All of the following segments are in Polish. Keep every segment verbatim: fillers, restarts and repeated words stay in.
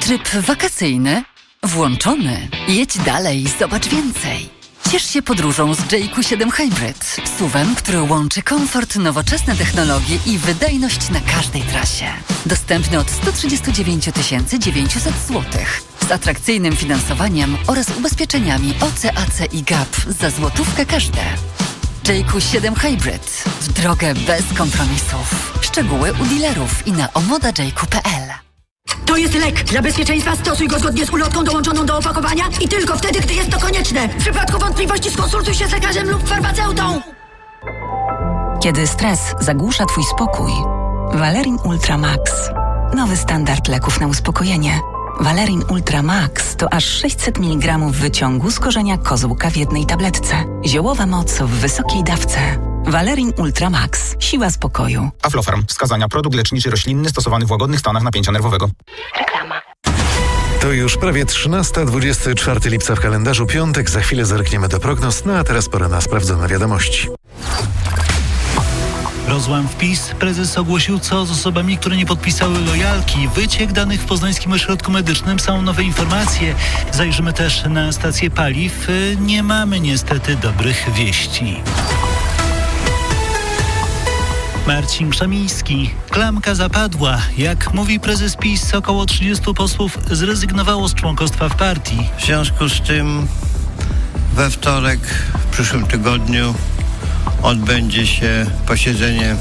Tryb wakacyjny włączony. Jedź dalej, zobacz więcej. Ciesz się podróżą z J Q siedem Hybrid. S U V-em, który łączy komfort, nowoczesne technologie i wydajność na każdej trasie. Dostępny od sto trzydzieści dziewięć tysięcy dziewięćset złotych. Z atrakcyjnym finansowaniem oraz ubezpieczeniami O C, A C i G A P za złotówkę każde. J Q siedem Hybrid. W drogę bez kompromisów. Szczegóły u dealerów i na omoda j q kropka p l. To jest lek. Dla bezpieczeństwa stosuj go zgodnie z ulotką dołączoną do opakowania i tylko wtedy, gdy jest to konieczne. W przypadku wątpliwości skonsultuj się z lekarzem lub farmaceutą. Kiedy stres zagłusza twój spokój, Valerin Ultra Max. Nowy standard leków na uspokojenie. Valerin Ultra Max to aż sześćset miligramów wyciągu z korzenia kozłka w jednej tabletce. Ziołowa moc w wysokiej dawce. Valerin Ultra Max. Siła spokoju. Aflofarm. Wskazania. Produkt leczniczy roślinny stosowany w łagodnych stanach napięcia nerwowego. Reklama. To już prawie trzynasta, dwudziestego czwartego lipca w kalendarzu, piątek. Za chwilę zerkniemy do prognoz, no a teraz pora na sprawdzone wiadomości. Rozłam w PiS. Prezes ogłosił, co z osobami, które nie podpisały lojalki. Wyciek danych w Poznańskim Ośrodku Medycznym. Są nowe informacje. Zajrzymy też na stację paliw. Nie mamy niestety dobrych wieści. Marcin Krzemiński. Klamka zapadła. Jak mówi prezes PiS, około trzydziestu posłów zrezygnowało z członkostwa w partii. W związku z tym we wtorek w przyszłym tygodniu odbędzie się posiedzenie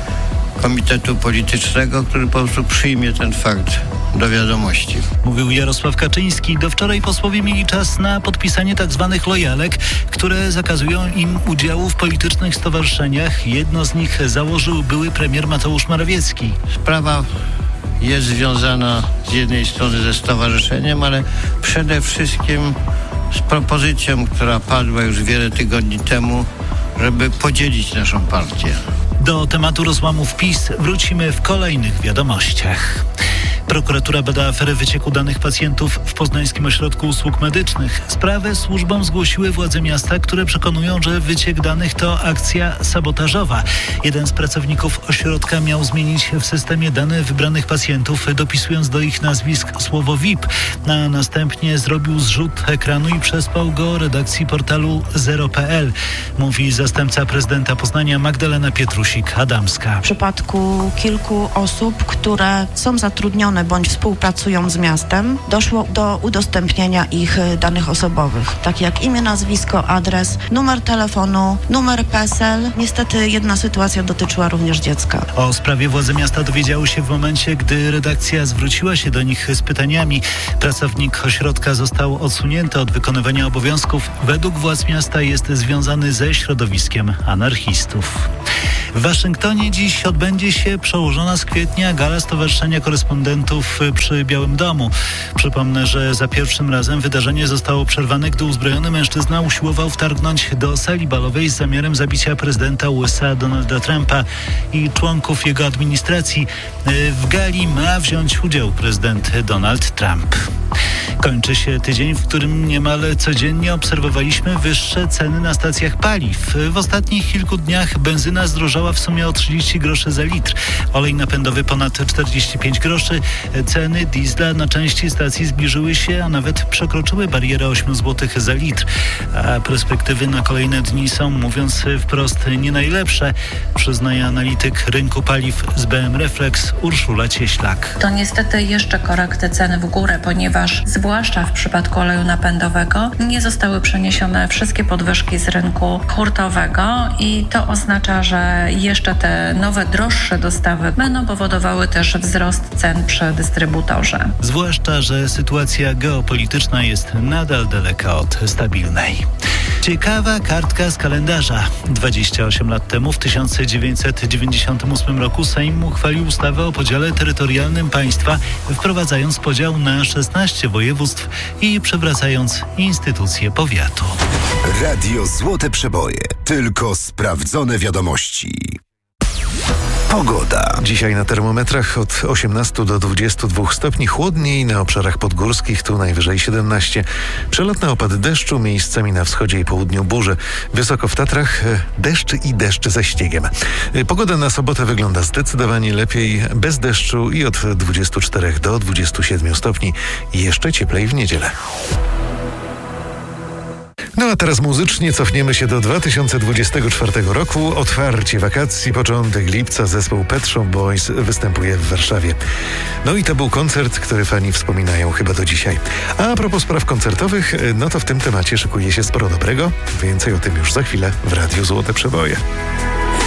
Komitetu Politycznego, który po prostu przyjmie ten fakt do wiadomości. Mówił Jarosław Kaczyński. Do wczoraj posłowie mieli czas na podpisanie tzw. lojalek, które zakazują im udziału w politycznych stowarzyszeniach. Jedno z nich założył były premier Mateusz Morawiecki. Sprawa jest związana z jednej strony ze stowarzyszeniem, ale przede wszystkim z propozycją, która padła już wiele tygodni temu, żeby podzielić naszą partię. Do tematu rozłamów PiS wrócimy w kolejnych wiadomościach. Prokuratura bada aferę wycieku danych pacjentów w Poznańskim Ośrodku Usług Medycznych. Sprawę służbom zgłosiły władze miasta, które przekonują, że wyciek danych to akcja sabotażowa. Jeden z pracowników ośrodka miał zmienić w systemie dane wybranych pacjentów, dopisując do ich nazwisk słowo V I P, a następnie zrobił zrzut ekranu i przesłał go redakcji portalu zero kropka p l, mówi zastępca prezydenta Poznania Magdalena Pietrusik-Adamska. W przypadku kilku osób, które są zatrudnione bądź współpracują z miastem, doszło do udostępnienia ich danych osobowych, takie jak imię, nazwisko, adres, numer telefonu, numer P E S E L. Niestety jedna sytuacja dotyczyła również dziecka. O sprawie władze miasta dowiedziały się w momencie, gdy redakcja zwróciła się do nich z pytaniami. Pracownik ośrodka został odsunięty od wykonywania obowiązków. Według władz miasta jest związany ze środowiskiem anarchistów. W Waszyngtonie dziś odbędzie się przełożona z kwietnia gala Stowarzyszenia Korespondentów przy Białym Domu. Przypomnę, że za pierwszym razem wydarzenie zostało przerwane, gdy uzbrojony mężczyzna usiłował wtargnąć do sali balowej z zamiarem zabicia prezydenta U S A Donalda Trumpa i członków jego administracji. W gali ma wziąć udział prezydent Donald Trump. Kończy się tydzień, w którym niemal codziennie obserwowaliśmy wyższe ceny na stacjach paliw. W ostatnich kilku dniach benzyna zdrożała w sumie o trzydzieści groszy za litr. Olej napędowy ponad czterdzieści pięć groszy. Ceny diesla na części stacji zbliżyły się, a nawet przekroczyły barierę osiem złotych za litr. A perspektywy na kolejne dni są, mówiąc wprost, nie najlepsze, przyznaje analityk rynku paliw z B M Reflex Urszula Cieślak. To niestety jeszcze korekty ceny w górę, ponieważ zwłaszcza w przypadku oleju napędowego nie zostały przeniesione wszystkie podwyżki z rynku hurtowego i to oznacza, że jeszcze te nowe, droższe dostawy będą powodowały też wzrost cen przy dystrybutorze. Zwłaszcza, że sytuacja geopolityczna jest nadal daleka od stabilnej. Ciekawa kartka z kalendarza. dwadzieścia osiem lat temu, w tysiąc dziewięćset dziewięćdziesiątym ósmym roku, Sejm uchwalił ustawę o podziale terytorialnym państwa, wprowadzając podział na szesnaście województw i przywracając instytucje powiatu. Radio Złote Przeboje. Tylko sprawdzone wiadomości. Pogoda. Dzisiaj na termometrach od osiemnastu do dwudziestu dwóch stopni, chłodniej na obszarach podgórskich, tu najwyżej siedemnaście. Przelotny opad deszczu, miejscami na wschodzie i południu burze. Wysoko w Tatrach deszcz i deszcz ze śniegiem. Pogoda na sobotę wygląda zdecydowanie lepiej, bez deszczu i od dwudziestu czterech do dwudziestu siedmiu stopni. Jeszcze cieplej w niedzielę. No a teraz muzycznie cofniemy się do dwa tysiące dwudziestego czwartego roku. Otwarcie wakacji, początek lipca, zespół Pet Shop Boys występuje w Warszawie. No i to był koncert, który fani wspominają chyba do dzisiaj. A propos spraw koncertowych, no to w tym temacie szykuje się sporo dobrego. Więcej o tym już za chwilę w Radiu Złote Przeboje.